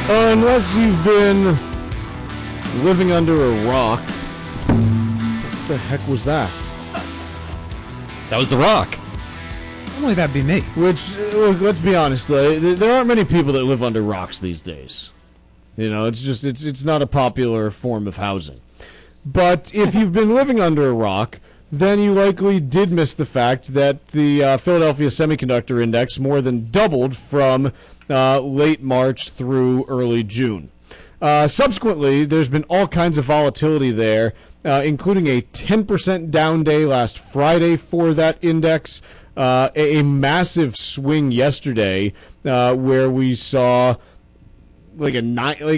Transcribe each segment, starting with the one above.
Unless you've been living under a rock. What the heck was that? That was The Rock. Only that'd be me. Which, look, let's be honest, there aren't many people that live under rocks these days. You know, it's not a popular form of housing. But if you've been living under a rock, then you likely did miss the fact that the Philadelphia Semiconductor Index more than doubled from late March through early June. Subsequently, there's been all kinds of volatility there, including a 10% down day last Friday for that index, a massive swing yesterday where we saw like a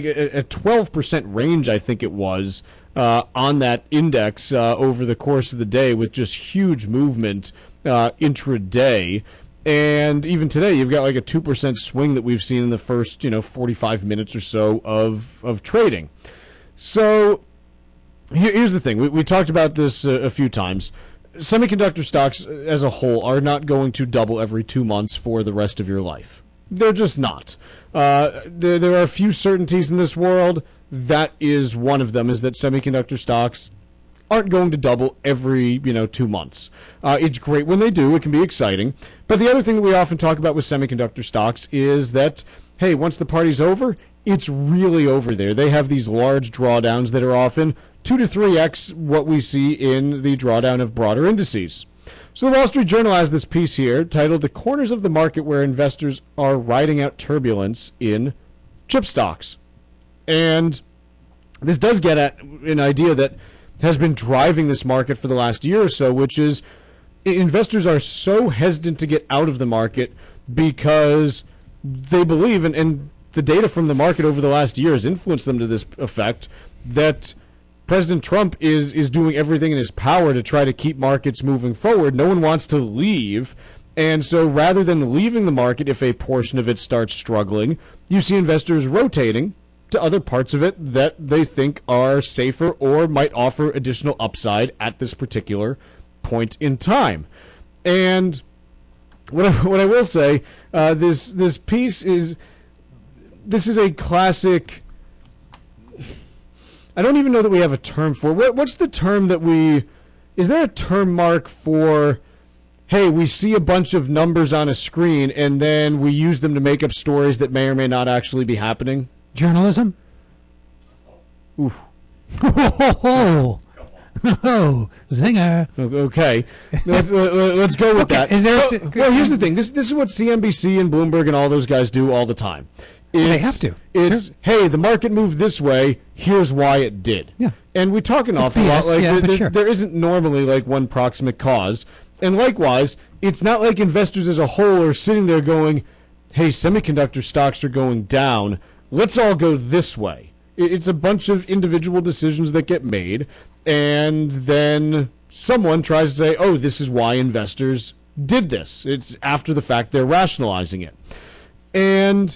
12% range, I think it was, on that index over the course of the day, with just huge movement intraday. And even today, you've got like a 2% swing that we've seen in the first, 45 minutes or so of trading. So here's the thing. We talked about this a few times. Semiconductor stocks as a whole are not going to double every 2 months for the rest of your life. They're just not. There are a few certainties in this world. That is one of them, is that semiconductor stocks aren't going to double every 2 months. It's great when they do. It can be exciting. But the other thing that we often talk about with semiconductor stocks is that, hey, once the party's over, it's really over there. They have these large drawdowns that are often 2 to 3x what we see in the drawdown of broader indices. So the Wall Street Journal has this piece here titled "The Corners of the Market Where Investors Are Riding Out Turbulence in Chip Stocks." And this does get at an idea that has been driving this market for the last year or so, which is investors are so hesitant to get out of the market because they believe, and the data from the market over the last year has influenced them to this effect, that President Trump is doing everything in his power to try to keep markets moving forward. No one wants to leave. And so rather than leaving the market if a portion of it starts struggling, you see investors rotating to other parts of it that they think are safer or might offer additional upside at this particular point in time. And what I will say, this piece is a classic. I don't even know that we have a term for it. What's the term that is there a term, Mark, for, hey, we see a bunch of numbers on a screen and then we use them to make up stories that may or may not actually be happening? Journalism? Oof. Oh, zinger. Okay. Let's go with that. Is there well, here's the thing. This is what CNBC and Bloomberg and all those guys do all the time. They have to. It's, sure. Hey, the market moved this way. Here's why it did. Yeah. And we talk an awful lot. There isn't normally like one proximate cause. And likewise, it's not like investors as a whole are sitting there going, hey, semiconductor stocks are going down. Let's all go this way. It's a bunch of individual decisions that get made, and then someone tries to say, oh, this is why investors did this. It's after the fact they're rationalizing it. And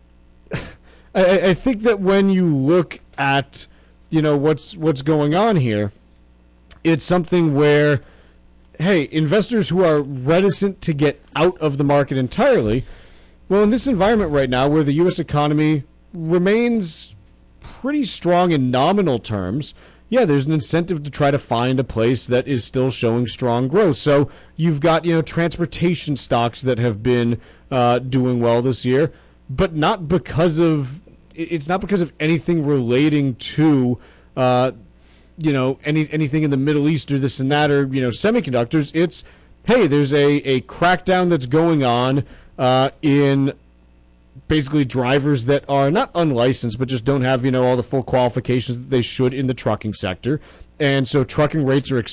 I think that when you look at, what's going on here, it's something where, hey, investors who are reticent to get out of the market entirely, well, in this environment right now where the U.S. economy remains pretty strong in nominal terms, yeah, there's an incentive to try to find a place that is still showing strong growth. So you've got, transportation stocks that have been doing well this year, but not because of anything relating to anything in the Middle East or this and that, or semiconductors. It's, hey, there's a crackdown that's going on in basically drivers that are not unlicensed but just don't have all the full qualifications that they should in the trucking sector, and so trucking rates are